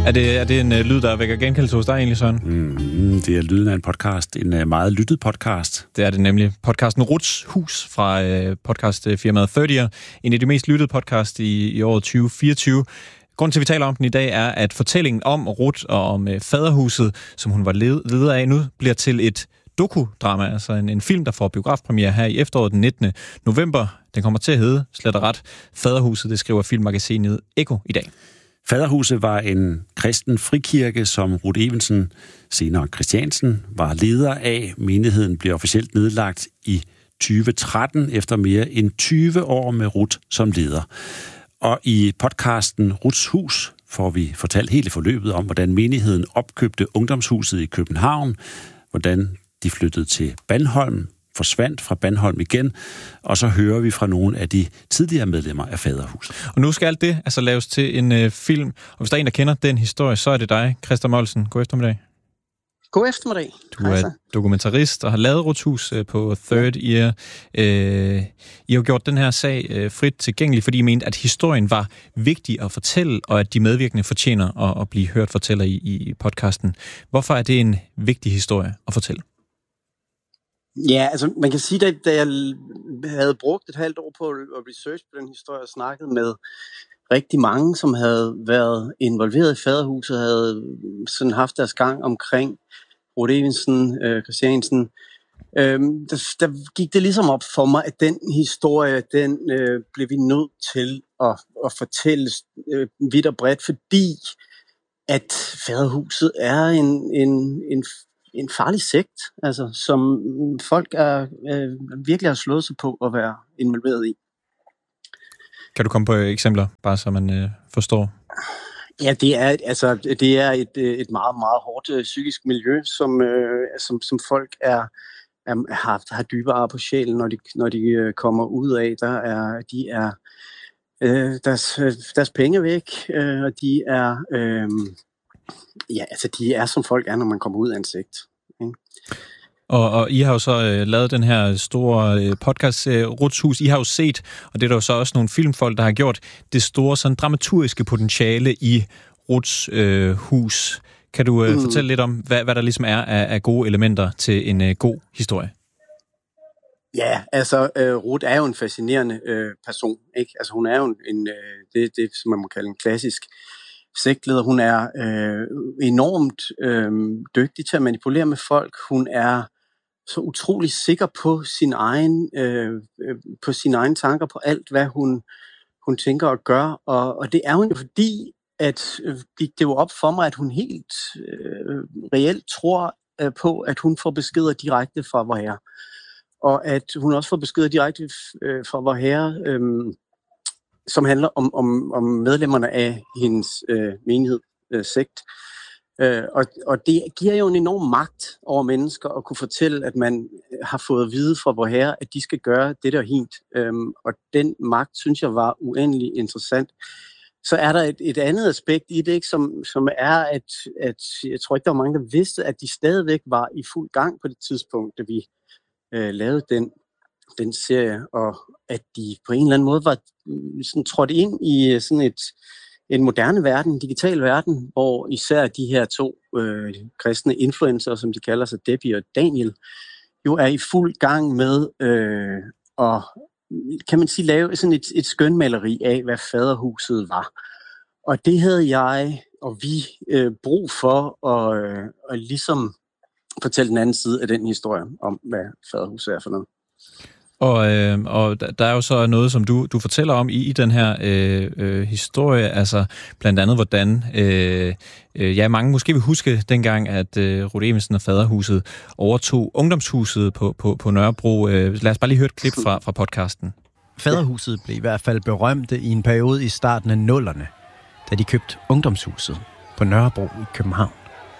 Er det en lyd, der vækker genkendelse hos dig egentlig, Søren? Det er lyden af en podcast. En meget lyttet podcast. Det er det nemlig. Podcasten Ruths Hus fra podcastfirmaet 30'er. En af de mest lyttede podcast i året 2024. Grunden til, at vi taler om den i dag, er, at fortællingen om Ruth og om faderhuset, som hun var leder af nu, bliver til et dokudrama, altså en film, der får biografpremiere her i efteråret den 19. november. Den kommer til at hedde, slet og ret, Faderhuset. Det skriver filmmagasinet Ekko i dag. Faderhuset var en kristen frikirke, som Ruth Evensen, senere Christiansen, var leder af. Menigheden blev officielt nedlagt i 2013 efter mere end 20 år med Ruth som leder. Og i podcasten Ruths Hus får vi fortalt hele forløbet om, hvordan menigheden opkøbte ungdomshuset i København, hvordan de flyttede til Bandholm, forsvandt fra Bandholm igen, og så hører vi fra nogle af de tidligere medlemmer af Faderhuset. Og nu skal alt det altså laves til en film, og hvis der er en, der kender den historie, så er det dig, Christa Mollesen. God eftermiddag. God eftermiddag. Du er dokumentarist og har lavet Ruths Hus på Third Ear. I har gjort den her sag frit tilgængelig, fordi I mente, at historien var vigtig at fortælle, og at de medvirkende fortjener at blive hørt fortæller i podcasten. Hvorfor er det en vigtig historie at fortælle? Ja, altså man kan sige, at da jeg havde brugt et halvt år på at research på den historie, og snakket med rigtig mange, som havde været involveret i Faderhuset, havde sådan haft deres gang omkring Ruth Evensen, Christiansen. Der gik det ligesom op for mig, at den historie, den blev vi nødt til at fortælle vidt og bredt, fordi at Faderhuset er en farlig sekt, altså, som folk virkelig har slået sig på at være involveret i. Kan du komme på eksempler, bare så man forstår? Ja, det er et meget, meget hårdt psykisk miljø, som folk har dybere ar på sjælen, når de kommer ud af. Deres penge væk, og de er som folk er, når man kommer ud af en sekt. Og I har jo så lavet den her store podcast, Ruths Hus. I har jo set, og det er der jo så også nogle filmfolk, der har gjort, det store sådan dramaturgiske potentiale i Ruths Hus. Kan du fortælle lidt om, hvad der ligesom er af gode elementer til en god historie? Ja, altså Ruth er jo en fascinerende person, ikke? Altså hun er jo det som man må kalde en klassisk sektleder. Hun er enormt dygtig til at manipulere med folk. Hun er så utrolig sikker på sine egne tanker, på alt, hvad hun tænker og gør. Og det er hun jo fordi, at gik det jo op for mig, at hun helt reelt tror på, at hun får beskeder direkte fra Vorherre. Og at hun også får beskeder direkte fra Vorherre, som handler om medlemmerne af hendes menighed, sekt. Og det giver jo en enorm magt over mennesker at kunne fortælle, at man har fået at vide fra Vorherre, at de skal gøre det der hint. Og den magt, synes jeg, var uendelig interessant. Så er der et andet aspekt i det, ikke, som er, at jeg tror ikke, der var mange, der vidste, at de stadigvæk var i fuld gang på det tidspunkt, da vi lavede den serie, og at de på en eller anden måde var sådan, trådt ind i sådan en moderne verden, en digital verden, hvor især de her to kristne influencer, som de kalder sig, Debbie og Daniel, jo er i fuld gang med at, kan man sige, lave sådan et skønmaleri af, hvad Faderhuset var. Og det havde jeg og vi brug for at ligesom fortælle den anden side af den historie om, hvad Faderhuset er for noget. Og der er jo så noget, som du fortæller om i den her historie, altså blandt andet, hvordan mange måske vil huske dengang, at Ruth Evensen og Faderhuset overtog ungdomshuset på Nørrebro. Lad os bare lige høre et klip fra podcasten. Faderhuset blev i hvert fald berømte i en periode i starten af 00'erne, da de købte ungdomshuset på Nørrebro i København.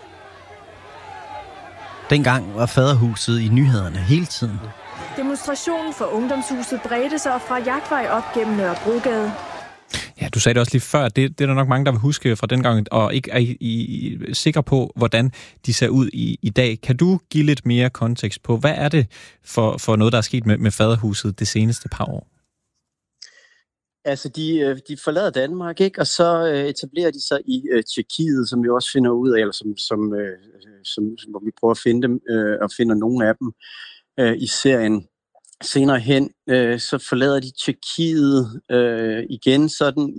Dengang var Faderhuset i nyhederne hele tiden. Demonstrationen for ungdomshuset bredte sig fra Jagtvej op gennem Nørrebrogade. Ja, du sagde det også lige før. Det er der nok mange, der vil huske fra dengang, og ikke er sikre på, hvordan de ser ud i dag. Kan du give lidt mere kontekst på, hvad er det for noget, der er sket med Faderhuset det seneste par år? Altså, de forlader Danmark, ikke? Og så etablerer de sig i Tjekkiet, som vi også finder ud af, eller hvor vi prøver at finde dem, og finder nogle af dem i serien. Senere hen, så forlader de Tjekkiet igen sådan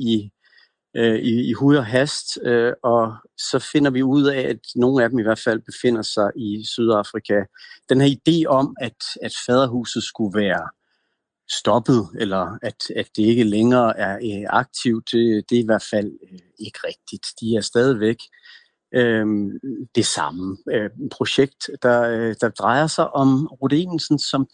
i huj og hast, og så finder vi ud af, at nogle af dem i hvert fald befinder sig i Sydafrika. Den her idé om, at faderhuset skulle være stoppet, eller at det ikke længere er aktivt, det er i hvert fald ikke rigtigt. De er stadigvæk det samme projekt, der drejer sig om Ruth Evensen som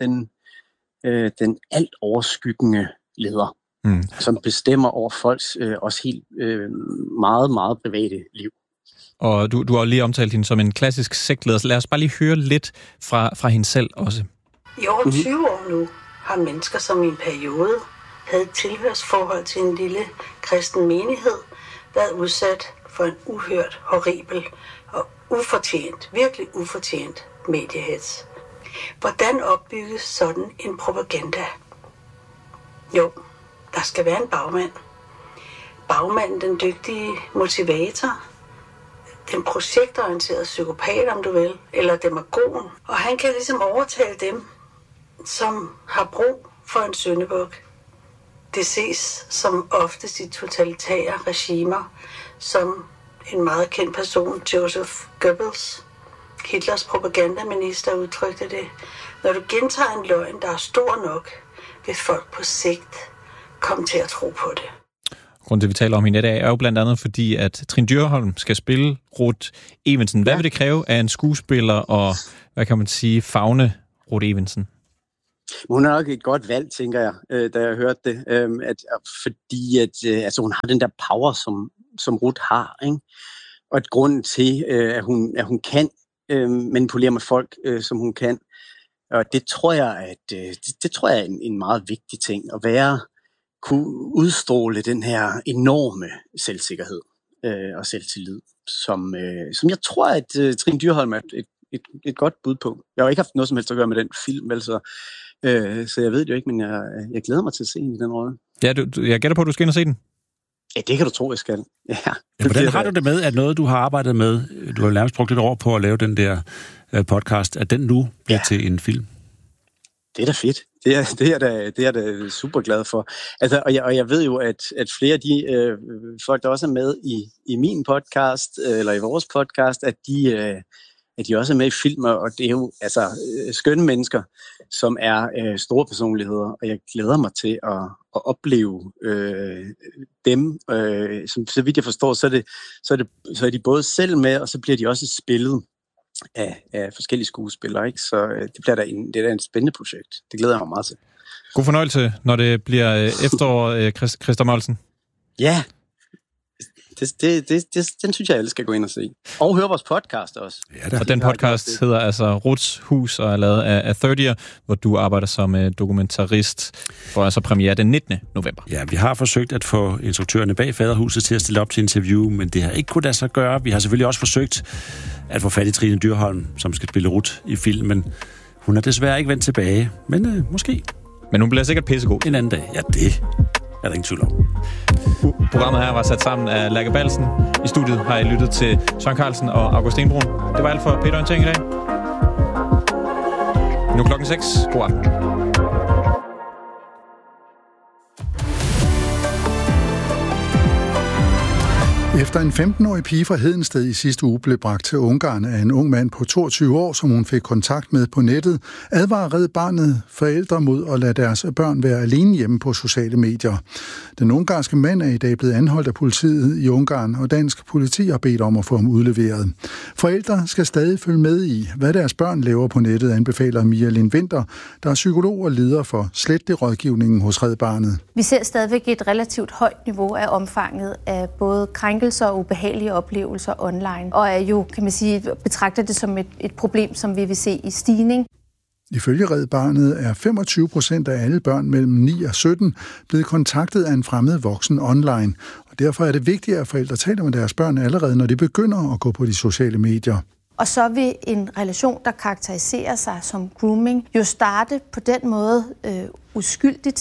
den alt overskyggende leder, som bestemmer over folks også helt meget, meget private liv. Og du har lige omtalt hende som en klassisk sektleder, så lad os bare lige høre lidt fra hende selv også. I over 20 år nu har mennesker, som i en periode havde et tilhørsforhold til en lille kristen menighed, været udsat for en uhørt, horribel og virkelig ufortjent mediehets. Hvordan opbygges sådan en propaganda? Jo, der skal være en bagmand. Bagmanden, den dygtige motivator, den projektorienterede psykopat, om du vil, eller demagogen. Og han kan ligesom overtale dem, som har brug for en syndebuk. Det ses som oftest i totalitære regimer, som en meget kendt person, Joseph Goebbels, Hitlers propagandaminister, udtrykte det. Når du gentager en løgn, der er stor nok, vil folk på sigt komme til at tro på det. Grunden til, at vi taler om hende i dag, er jo blandt andet fordi, at Trine Dyrholm skal spille Ruth Evensen. Hvad vil det kræve af en skuespiller og, hvad kan man sige, favne Ruth Evensen? Hun er nok et godt valg, tænker jeg, da jeg hørte det. Fordi hun har den der power, som Ruth har, ikke? Og et grund til, at hun kan manipulere med folk, som hun kan. Og det tror jeg, er en meget vigtig ting, at kunne udstråle den her enorme selvsikkerhed og selvtillid, som jeg tror, at Trine Dyrholm er et godt bud på. Jeg har ikke haft noget som helst at gøre med den film, altså, så jeg ved det jo ikke, men jeg glæder mig til at se hende i den rolle. Ja, jeg gætter på, at du skal ind og se den. Ja, det kan du tro, jeg skal. Ja. Hvordan har du det med, at noget, du har arbejdet med, du har nærmest brugt lidt over på at lave den der podcast, at den nu bliver til en film? Det er da fedt. Det er da super glad for. Altså, og jeg ved jo, at flere af de folk, der også er med i min podcast, eller i vores podcast, at de også er med i film, og det er jo altså skønne mennesker, som er store personligheder, og jeg glæder mig til at opleve dem. Som, så vidt jeg forstår, så er de både selv med, og så bliver de også spillet af forskellige skuespillere, ikke? Så det er da en spændende projekt. Det glæder jeg mig meget til. God fornøjelse, når det bliver efterår, Christer Moldsen. Ja, den synes jeg, alle skal gå ind og se. Og høre vores podcast også. Ja, og den podcast hedder altså Ruths Hus og er lavet af 30'er, hvor du arbejder som dokumentarist for altså premiere den 19. november. Ja, vi har forsøgt at få instruktørerne bag Faderhuset til at stille op til interview, men det har ikke kunnet lade sig gøre. Vi har selvfølgelig også forsøgt at få fat i Trine Dyrholm, som skal spille Ruth i filmen. Hun er desværre ikke vendt tilbage, men måske. Men hun bliver sikkert pissegod. En anden dag. Ja, det er der ingen tvivl om. Programmet her var sat sammen af Lærke Balsen. I studiet har jeg lyttet til Søren Carlsen og August Stenbrun. Det var alt for Peter Orientering i dag. Nu klokken 6. God aften. Efter en 15-årig pige fra Hedensted i sidste uge blev bragt til Ungarn af en ung mand på 22 år, som hun fik kontakt med på nettet, advarer Red Barnet forældre mod at lade deres børn være alene hjemme på sociale medier. Den ungarske mand er i dag blevet anholdt af politiet i Ungarn, og dansk politi har bedt om at få ham udleveret. Forældre skal stadig følge med i, hvad deres børn laver på nettet, anbefaler Mia Lind Winther, der er psykolog og leder for sletterådgivningen hos Red Barnet. Vi ser stadigvæk et relativt højt niveau af omfanget af både krænkelser og ubehagelige oplevelser online, og er jo, kan man sige, betragter det som et problem, som vi vil se i stigning. Ifølge Red Barnet er 25% af alle børn mellem 9 og 17 blevet kontaktet af en fremmed voksen online, og derfor er det vigtigt, at forældre taler med deres børn allerede, når de begynder at gå på de sociale medier. Og så vil en relation, der karakteriserer sig som grooming, jo starte på den måde uskyldigt,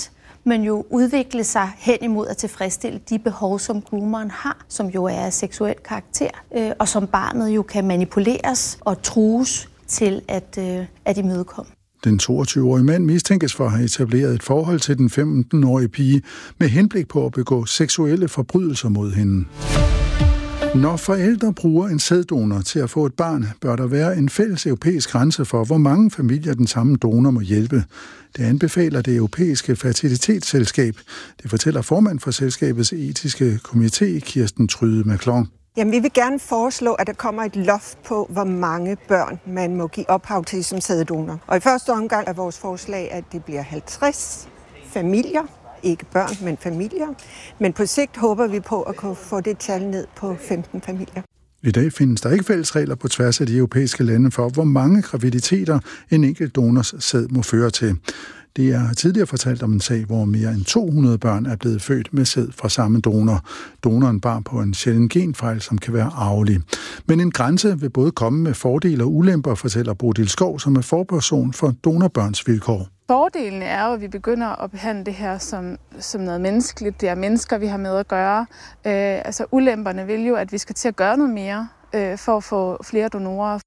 men jo udvikle sig hen imod at tilfredsstille de behov, som groomeren har, som jo er af seksuel karakter, og som barnet jo kan manipuleres og trues til at imødekomme. Den 22-årige mand mistænkes for at have etableret et forhold til den 15-årige pige med henblik på at begå seksuelle forbrydelser mod hende. Når forældre bruger en sæddonor til at få et barn, bør der være en fælles europæisk grænse for, hvor mange familier den samme donor må hjælpe. Det anbefaler det europæiske fertilitetsselskab. Det fortæller formand for selskabets etiske komité, Kirsten Tryde Maclon. Jamen, vi vil gerne foreslå, at der kommer et loft på, hvor mange børn man må give ophav til som sæddonor. Og i første omgang er vores forslag, at det bliver 50 familier. Ikke børn, men familier. Men på sigt håber vi på at kunne få det tal ned på 15 familier. I dag findes der ikke fælles regler på tværs af de europæiske lande for, hvor mange graviditeter en enkelt donors sæd må føre til. Det er tidligere fortalt om en sag, hvor mere end 200 børn er blevet født med sæd fra samme donor. Donoren bar på en sjælden genfejl, som kan være arvelig. Men en grænse vil både komme med fordele og ulemper, fortæller Bodil Skov, som er forperson for donorbørns vilkår. Fordelen er jo, at vi begynder at behandle det her som noget menneskeligt. Det er mennesker, vi har med at gøre. Ulemperne vil jo, at vi skal til at gøre noget mere for at få flere donorer.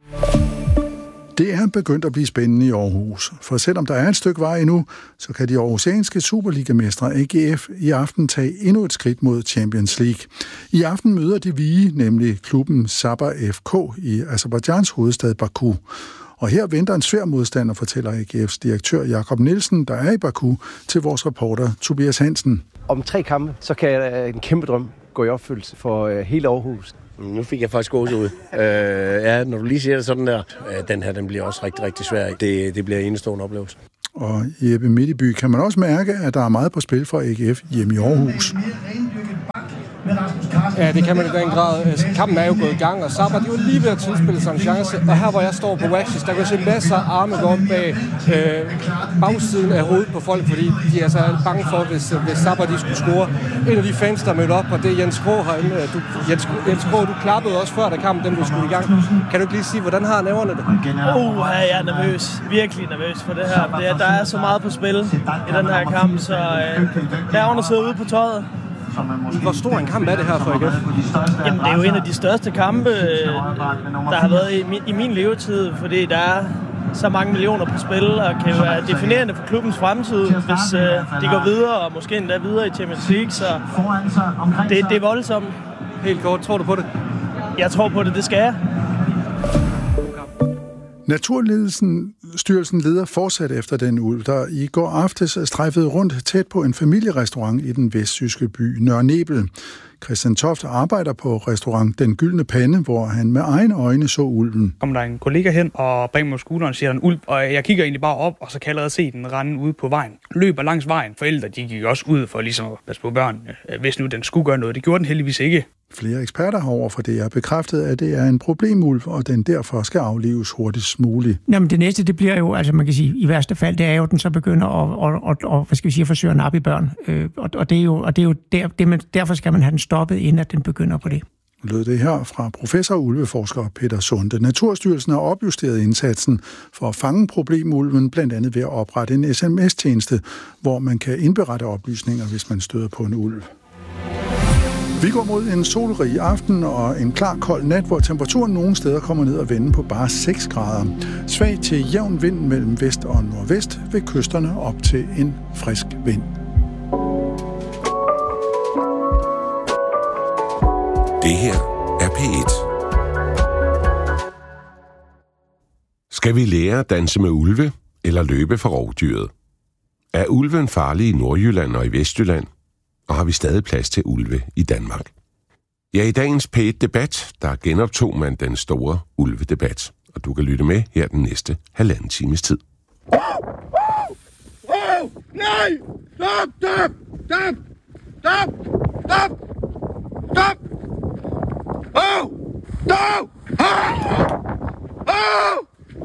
Det er begyndt at blive spændende i Aarhus. For selvom der er et stykke vej endnu, så kan de aarhusianske Superligamestre AGF i aften tage endnu et skridt mod Champions League. I aften møder de Vige, nemlig klubben Sabah FK i Aserbajdsjans hovedstad Baku. Og her venter en svær modstander, fortæller AGF's direktør Jakob Nielsen, der er i Baku, til vores reporter Tobias Hansen. Om 3 kampe, så kan en kæmpe drøm gå i opfyldelse for hele Aarhus. Nu fik jeg faktisk gåsehud. Når du lige siger det sådan der, den her den bliver også rigtig, rigtig svær. Det bliver en enestående oplevelse. Og i Ebbe Midtby kan man også mærke, at der er meget på spil for AGF hjemme i Aarhus. Ja, det kan man i den grad. Kampen er jo gået i gang, og Sabah, de var lige ved at tilspille sig en chance. Og her, hvor jeg står på Waxis, der kan jeg se masser af arme gå op bag bagsiden af hovedet på folk, fordi de er så bange for, hvis Sabah de skulle score. En af de fans, der mødte op, og det er Jens Krog herinde. Jens Krog, du klappede også før, da kampen den blev skudt i gang. Kan du ikke lige sige, hvordan har nerverne det? Jeg er nervøs. Virkelig nervøs for det her. Der er så meget på spil i den her kamp, så nerverne sidder ude på tøjet. Hvor stor en kamp er det her for AGF? Jamen, det er jo en af de største kampe, der har været i min levetid, fordi der er så mange millioner på spil, og kan jo være definerende for klubbens fremtid, hvis de går videre, og måske endda videre i Champions League, så det er voldsomt. Helt kort, tror du på det? Jeg tror på det, det skal jeg. Naturstyrelsen leder fortsat efter den ulv, der i går aftes strejfede rundt tæt på en familierestaurant i den vestjyske by Nørre Nebel. Christian Toft arbejder på restaurant Den Gyldne Pande, hvor han med egne øjne så ulven. Kommer der en kollega hen og bringer mig skulderen og siger, der en ulv, og jeg kigger egentlig bare op, og så kan jeg allerede se den rende ude på vejen. Løber langs vejen. Forældre, de gik også ud for ligesom at passe på børn, hvis nu den skulle gøre noget. Det gjorde den heldigvis ikke. Flere eksperter har overfor det bekræftet, at det er en problemulv, og den derfor skal aflives hurtigst muligt. Jamen det næste, det bliver jo, altså man kan sige, i værste fald, det er jo, at den så begynder at forsøge at nappe i børn. Og det er jo derfor skal man have den stoppet, inden at den begynder på det. Lød det her fra professor og ulveforsker Peter Sunde. Naturstyrelsen har opjusteret indsatsen for at fange problemulven, blandt andet ved at oprette en SMS-tjeneste, hvor man kan indberette oplysninger, hvis man støder på en ulv. Vi går mod en solrig aften og en klar kold nat, hvor temperaturen nogle steder kommer ned og vende på bare 6 grader. Svag til jævn vind mellem vest og nordvest, ved kysterne op til en frisk vind. Det her er P1. Skal vi lære at danse med ulve eller løbe fra rovdyret? Er ulven farlig i Nordjylland og i Vestjylland? Og har vi stadig plads til ulve i Danmark? Ja, i dagens P1-debat, der genoptog man den store ulvedebat. Og du kan lytte med her den næste 1,5 times tid. Nej! Stop! Stop! Stop! Stop! Stop! Stop! Oh! No! Oh!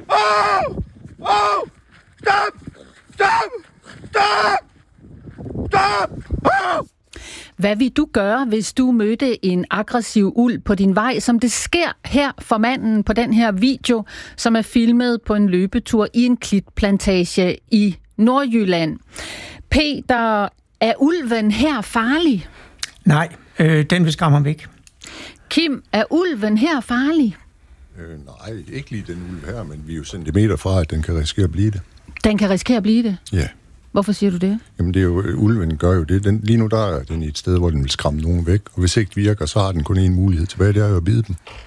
Stop! Stop! Stop! Stop! Hvad vil du gøre, hvis du mødte en aggressiv ulv på din vej, som det sker her for manden på den her video, som er filmet på en løbetur i en klitplantage i Nordjylland? Peter, er ulven her farlig? Nej, den vil skræmme ham væk. Kim, er ulven her farlig? Nej, ikke lige den ulv her, men vi er jo centimeter fra, at den kan risikere at blive det. Den kan risikere at blive det? Ja. Hvorfor siger du det? Jamen, det er jo, ulven gør jo det. Lige nu der er den i et sted, hvor den vil skræmme nogen væk, og hvis ikke det virker, så har den kun én mulighed tilbage, det er jo at bide dem.